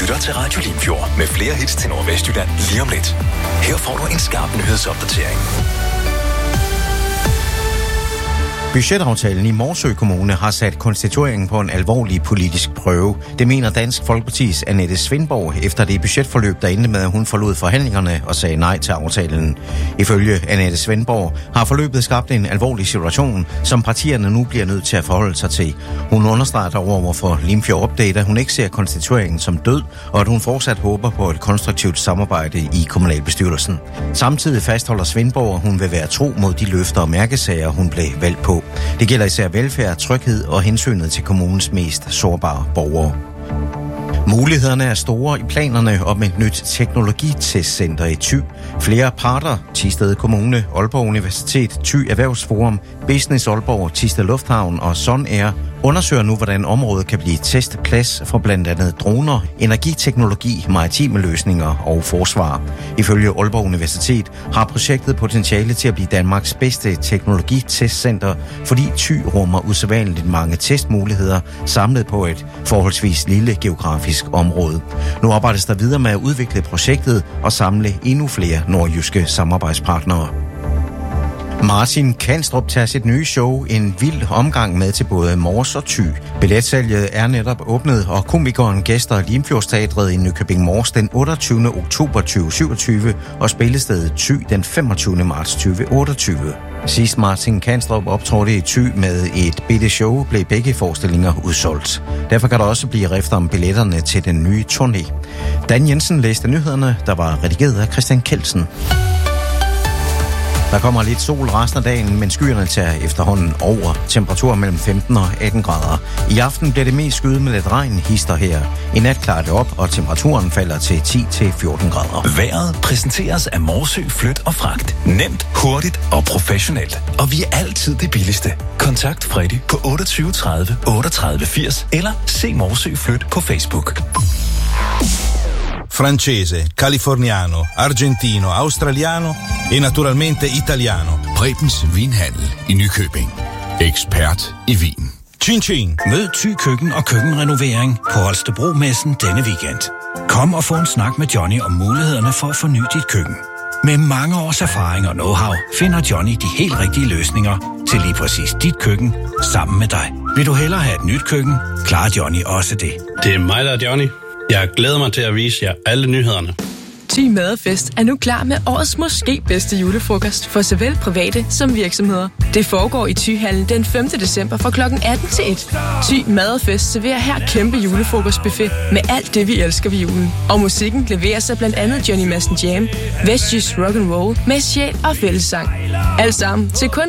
lytter til Radio Limfjord med flere hits til Nordvestjylland lige om lidt. Her får du en skarp nyhedsopdatering. Budgetaftalen i Morsø Kommune har sat konstitueringen på en alvorlig politisk prøve. Det mener Dansk Folkepartis Annette Svendborg efter det budgetforløb, der endte med, at hun forlod forhandlingerne og sagde nej til aftalen. Ifølge Annette Svendborg har forløbet skabt en alvorlig situation, som partierne nu bliver nødt til at forholde sig til. Hun understreger dog over for Limfjord Update, at hun ikke ser konstitueringen som død, og at hun fortsat håber på et konstruktivt samarbejde i kommunalbestyrelsen. Samtidig fastholder Svendborg, at hun vil være tro mod de løfter og mærkesager, hun blev valgt på. Det gælder især velfærd, tryghed og hensynet til kommunens mest sårbare borgere. Mulighederne er store i planerne om et nyt teknologitestcenter i Thy. Flere parter, Thisted Kommune, Aalborg Universitet, Thy Erhvervsforum, Business Aalborg, Thisted Lufthavn og Sun Air undersøger nu, hvordan området kan blive testplads for blandt andet droner, energiteknologi, maritime løsninger og forsvar. Ifølge Aalborg Universitet har projektet potentiale til at blive Danmarks bedste teknologitestcenter, fordi Thy rummer usædvanligt mange testmuligheder samlet på et forholdsvis lille geografisk område. Nu arbejdes der videre med at udvikle projektet og samle endnu flere nordjyske samarbejdspartnere. Martin Kanstrup tager sit nye show En vild omgang med til både Mors og Thy. Billetsalget er netop åbnet, og komikeren gæster Limfjordsteatret i Nykøbing Mors den 28. oktober 2027 og spillestedet Thy den 25. marts 2028. Sidst Martin Kanstrup optrådte i Thy med et bitte show, blev begge forestillinger udsolgt. Derfor kan der også blive rift om billetterne til den nye turné. Dan Jensen læste nyhederne, der var redigeret af Christian Kelsen. Der kommer lidt sol resten af dagen, men skyerne tager efterhånden over. Temperaturer mellem 15 og 18 grader. I aften bliver det mest skyet med lidt regn, hister her. I nat klarer det op, og temperaturen falder til 10-14 grader. Vejret præsenteres af Morsø Flyt og Fragt. Nemt, hurtigt og professionelt. Og vi er altid det billigste. Kontakt Freddy på 28 30 38 80 eller se Morsø Flyt på Facebook. Francese, californiano, argentino, australiano e naturalmente italiano. Prebens Vinhandel i Nykøbing. Ekspert i vin. Chin Chin. Mød Thy Køkken og køkkenrenovering på Holstebro-messen denne weekend. Kom og få en snak med Johnny om mulighederne for at forny dit køkken. Med mange års erfaring og know-how finder Johnny de helt rigtige løsninger til lige præcis dit køkken sammen med dig. Vil du hellere have et nyt køkken, klarer Johnny også det. Det er mig, der er Johnny. Jeg glæder mig til at vise jer alle nyhederne. Thy Madfest er nu klar med årets måske bedste julefrokost for såvel private som virksomheder. Det foregår i Thyhallen den 5. december fra kl. 18 til 1. Thy Madfest serverer her kæmpe julefrokostbuffet med alt det, vi elsker ved julen. Og musikken leverer sig blandt andet Johnny Madsen Jam, Vestjysk Rock'n'Roll med sjæl og fællessang. Alt sammen til kun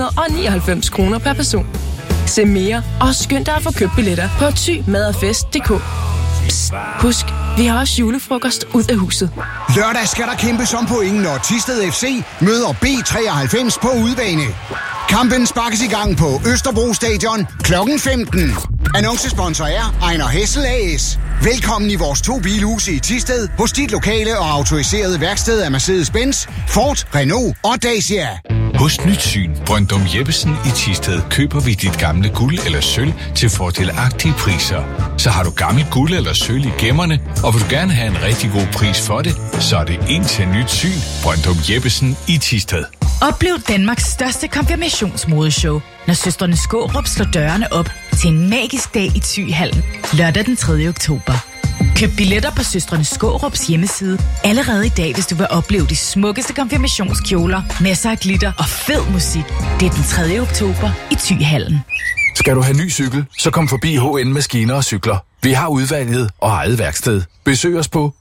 399 kroner per person. Se mere og skynd dig at få købt billetter på thymadfest.dk. Psst, husk, vi har også julefrokost ud af huset. Lørdag skal der kæmpes om point, når Thisted FC møder B93 på udebane. Kampen sparkes i gang på Østerbro Stadion kl. 15. Annoncesponsor er Ejner Hessel AS. Velkommen i vores 2 bilhuse i Thisted hos dit lokale og autoriserede værksted af Mercedes-Benz, Ford, Renault og Dacia. Hos Nyt Syn, Brøndum Jeppesen i Thisted, køber vi dit gamle guld eller sølv til fordelagtige priser. Så har du gammelt guld eller sølv i gemmerne, og vil du gerne have en rigtig god pris for det, så er det ind til Nyt Syn, Brøndum Jeppesen i Thisted. Oplev Danmarks største konfirmationsmodeshow, når søstrene Skårup slår dørene op til en magisk dag i Thyhallen, lørdag den 3. oktober. Køb billetter på søstrene Skårups hjemmeside allerede i dag, hvis du vil opleve de smukkeste konfirmationskjoler, masser af glitter og fed musik. Det er den 3. oktober i Thyhallen. Skal du have ny cykel, så kom forbi HN Maskiner og Cykler. Vi har udvalget og eget værksted. Besøg os på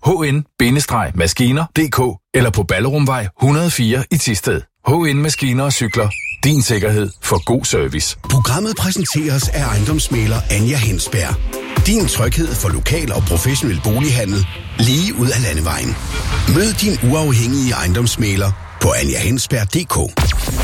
hn-maskiner.dk eller på Ballerumvej 104 i Thisted. HN Maskiner og Cykler. Din sikkerhed for god service. Programmet præsenteres af ejendomsmægler Anja Hensberg. Din tryghed for lokal og professionel bolighandel lige ud af landevejen. Mød din uafhængige ejendomsmægler på anjahensberg.dk.